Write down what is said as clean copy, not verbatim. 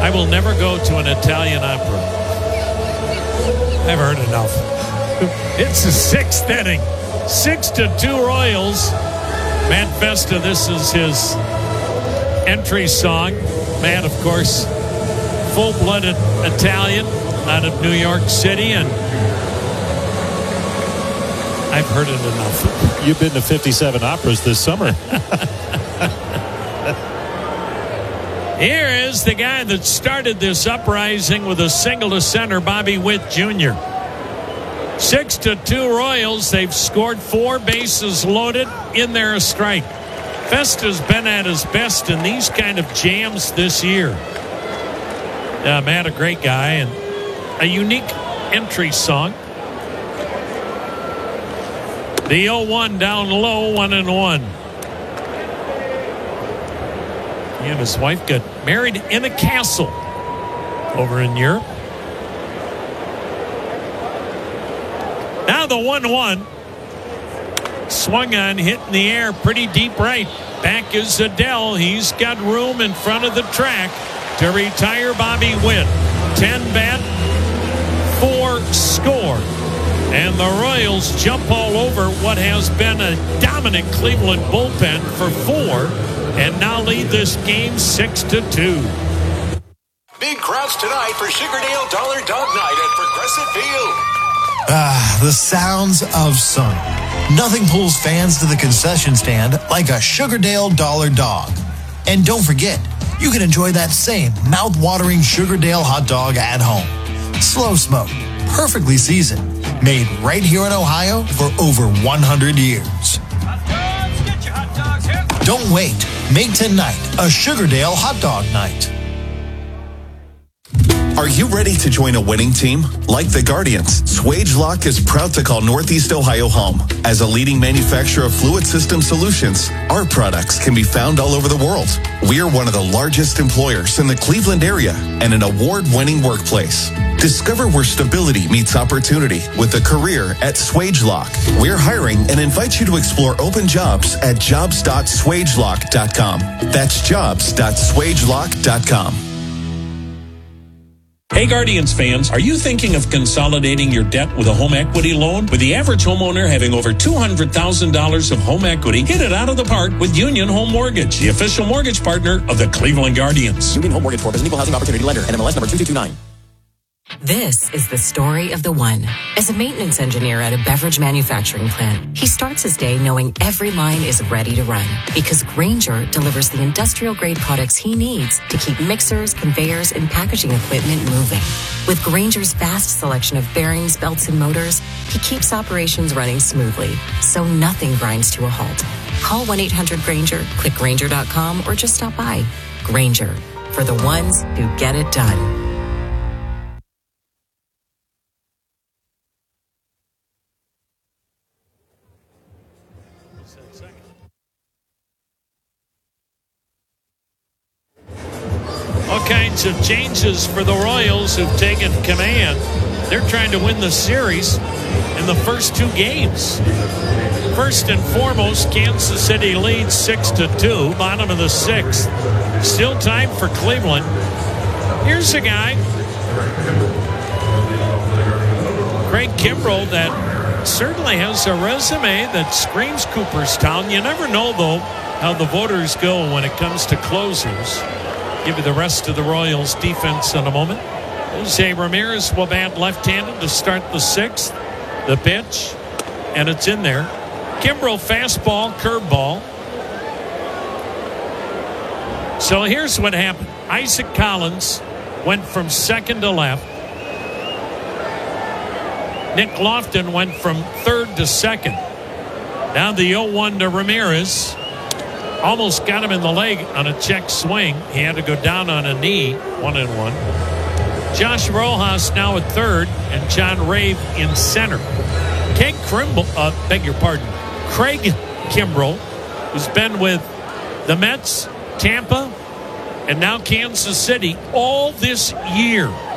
I will never go to an Italian opera. I've heard enough. It's the sixth inning. 6-2 Royals. Matt Festa, this is his entry song. Matt, of course, full-blooded Italian out of New York City, and I've heard it enough. You've been to 57 operas this summer. Here is the guy that started this uprising with a single to center, Bobby Witt Jr. 6-2 Royals. They've scored 4 bases loaded in there a strike. Festa's been at his best in these kind of jams this year. Matt, a great guy, and a unique entry song. The 0-1 down low, 1-1. He and his wife got married in a castle over in Europe. Now the 1-1. Swung on, hit in the air, pretty deep right. Back is Adele. He's got room in front of the track to retire Bobby Witt. 10 bat, 4 score. And the Royals jump all over what has been a dominant Cleveland bullpen for 4, and now lead this game 6-2. Big crowds tonight for Sugardale Dollar Dog Night at Progressive Field. The sounds of summer. Nothing pulls fans to the concession stand like a Sugardale Dollar Dog. And don't forget, you can enjoy that same mouth-watering Sugardale hot dog at home. Slow smoked, perfectly seasoned, made right here in Ohio for over 100 years. Don't wait. Make tonight a Sugardale hot dog night. Are you ready to join a winning team? Like the Guardians, Swagelok is proud to call Northeast Ohio home. As a leading manufacturer of fluid system solutions, our products can be found all over the world. We are one of the largest employers in the Cleveland area and an award-winning workplace. Discover where stability meets opportunity with a career at Swagelok. We're hiring and invite you to explore open jobs at jobs.swagelok.com. That's jobs.swagelok.com. Hey Guardians fans, are you thinking of consolidating your debt with a home equity loan? With the average homeowner having over $200,000 of home equity, hit it out of the park with Union Home Mortgage, the official mortgage partner of the Cleveland Guardians. Union Home Mortgage Corp is an equal housing opportunity lender, NMLS number 2229. This is the story of the one. As a maintenance engineer at a beverage manufacturing plant, he starts his day knowing every line is ready to run because Grainger delivers the industrial-grade products he needs to keep mixers, conveyors, and packaging equipment moving. With Grainger's vast selection of bearings, belts, and motors, he keeps operations running smoothly, so nothing grinds to a halt. Call 1-800-GRAINGER, click Grainger.com, or just stop by. Grainger, for the ones who get it done. All kinds of changes for the Royals who've taken command. They're trying to win the series in the first 2 games. First and foremost, Kansas City leads 6-2, bottom of the 6th. Still time for Cleveland. Here's a guy, Craig Kimbrell, that certainly has a resume that screams Cooperstown. You never know, though, how the voters go when it comes to closers. Give you the rest of the Royals defense in a moment. Jose Ramirez will bat left-handed to start the 6th. The pitch, and it's in there. Kimbrell fastball, curveball. So here's what happened. Isaac Collins went from second to left. Nick Lofton went from third to second. Now the 0-1 to Ramirez. Almost got him in the leg on a check swing. He had to go down on a knee. 1-1. Josh Rojas now at third, and John Rave in center. Craig Kimbrell, who's been with the Mets, Tampa, and now Kansas City all this year.